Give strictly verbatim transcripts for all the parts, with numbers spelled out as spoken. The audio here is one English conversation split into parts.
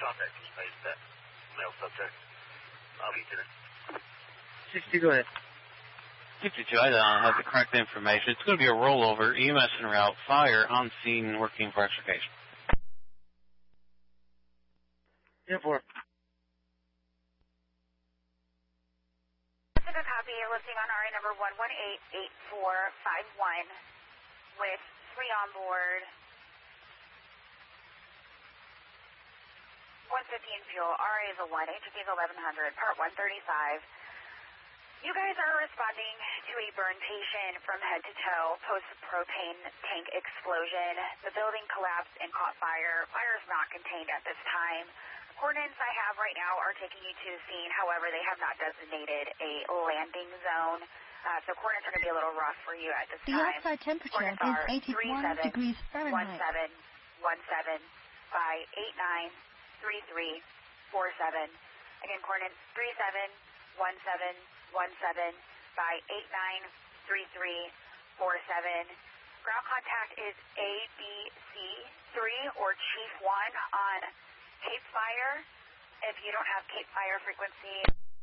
contact was made with that male subject. I'll be to it. sixty, go ahead. fifty-two, I don't have the correct information. It's going to be a rollover, E M S en route, fire, on scene, working for extrication. ten four. A copy, listing on R A number one one eight eight four five one with three on board, one fifty in fuel, R A is a one, H P is eleven hundred, part one thirty-five. You guys are responding to a burn patient from head to toe post-propane tank explosion. The building collapsed and caught fire. Fire is not contained at this time. Coordinates I have right now are taking you to the scene. However, they have not designated a landing zone. Uh, so coordinates are going to be a little rough for you at this the time. The outside temperature is eighty-one degrees Fahrenheit. one seven one seven by eight nine three three four seven. Again, coordinates three seven one seven one seven by eight nine three three four seven. Ground contact is A B C three or Chief one on Cape Fire. If you don't have Cape Fire frequency,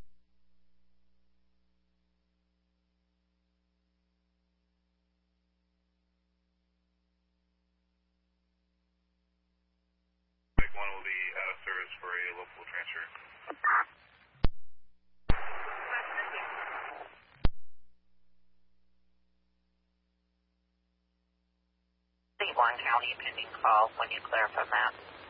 Big one will be out of service for a local transfer. Cleveland County pending call when you clear from that.